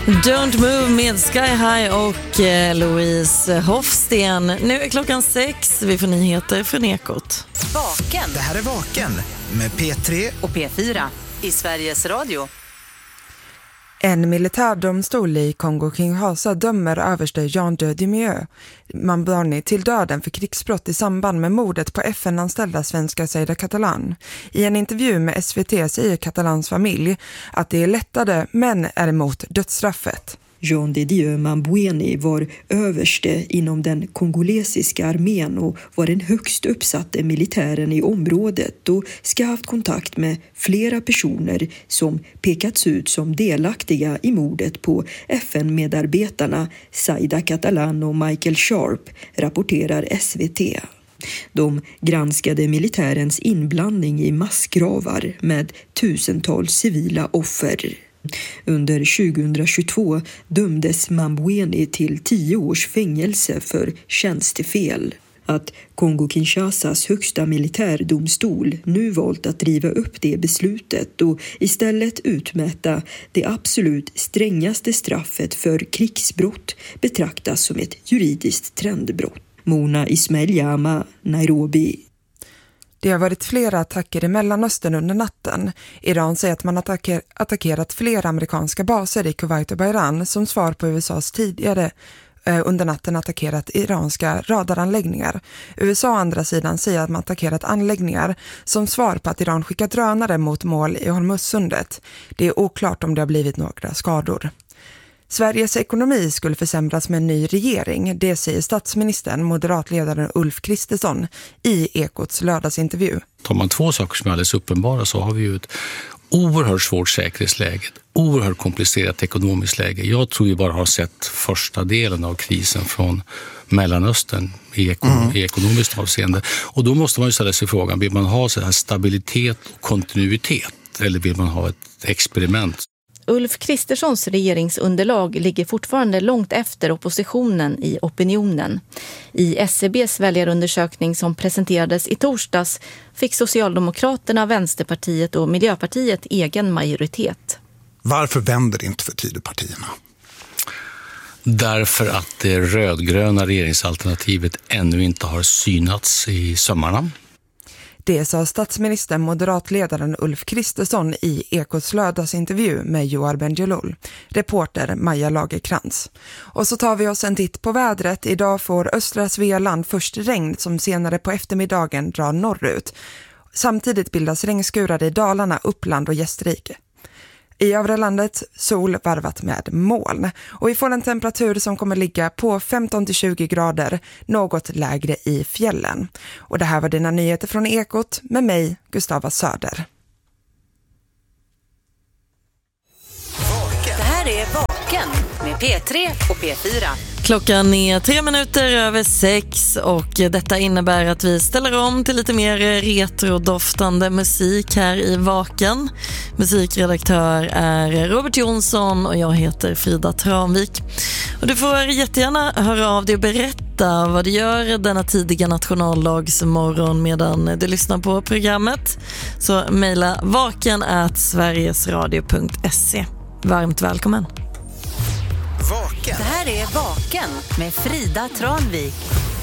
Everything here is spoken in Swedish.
Don't Move med Sky High och Louise Hofsten. Nu är klockan 6. Vi får nyheter från Ekot. Vaken. Det här är Vaken med P3 och P4 i Sveriges Radio. En militärdomstol i Kongo-Kinshasa dömer överste Jean de Dieu Mambani till döden för krigsbrott i samband med mordet på FN-anställda svenska Zaida Catalan. I en intervju med SVT säger Catalans familj att det är lättade men är emot dödsstraffet. Jean de Dieu Mambani var överste inom den kongolesiska armén och var den högst uppsatte militären i området och ska ha haft kontakt med flera personer som pekats ut som delaktiga i mordet på FN-medarbetarna Zaida Catalan och Michael Sharp, rapporterar SVT. De granskade militärens inblandning i massgravar med tusentals civila offer. Under 2022 dömdes Mambweni till 10 års fängelse för tjänstefel. Att Kongo-Kinshasas högsta militärdomstol nu valt att riva upp det beslutet och istället utmäta det absolut strängaste straffet för krigsbrott betraktas som ett juridiskt trendbrott. Mona Ismail-Jama, Nairobi. Det har varit flera attacker i Mellanöstern under natten. Iran säger att man attackerat flera amerikanska baser i Kuwait och Bahrain som svar på USAs tidigare under natten attackerat iranska radaranläggningar. USA å andra sidan säger att man attackerat anläggningar som svar på att Iran skickat drönare mot mål i Hormuzsundet. Det är oklart om det har blivit några skador. Sveriges ekonomi skulle försämras med en ny regering, det säger statsministern, moderatledaren Ulf Kristersson i Ekots lördagsintervju. Tar man två saker som är alldeles uppenbara så har vi ju ett oerhört svårt säkerhetsläge, ett oerhört komplicerat ekonomiskt läge. Jag tror vi bara har sett första delen av krisen från Mellanöstern i ekonomiskt avseende. Och då måste man ju ställa sig frågan, vill man ha så här stabilitet och kontinuitet eller vill man ha ett experiment? Ulf Kristerssons regeringsunderlag ligger fortfarande långt efter oppositionen i opinionen. I SCBs väljarundersökning som presenterades i torsdags fick Socialdemokraterna, Vänsterpartiet och Miljöpartiet egen majoritet. Varför vänder det inte för Tidöpartierna? Därför att det rödgröna regeringsalternativet ännu inte har synats i sömmarna. Det sa statsministern, moderatledaren Ulf Kristersson i Ekots lördagsintervju med Joar Bendjelloul, reporter Maja Lagerkrans. Och så tar vi oss en titt på vädret. Idag får östra Svealand först regn som senare på eftermiddagen drar norrut. Samtidigt bildas regnskurar i Dalarna, Uppland och Gästrike. I övre landet sol varvat med moln och vi får en temperatur som kommer ligga på 15-20 grader, något lägre i fjällen. Och det här var dina nyheter från Ekot med mig, Gustava Söder. Det här är Vaken med P3 och P4. Klockan är 3 minuter över 6 och detta innebär att vi ställer om till lite mer retrodoftande musik här i Vaken. Musikredaktör är Robert Jonsson och jag heter Frida Tranvik. Och du får jättegärna höra av dig och berätta vad du gör denna tidiga nationaldagsmorgon medan du lyssnar på programmet. Så mejla vaken@sverigesradio.se. Varmt välkommen. Det här är Vaken med Frida Tranvik.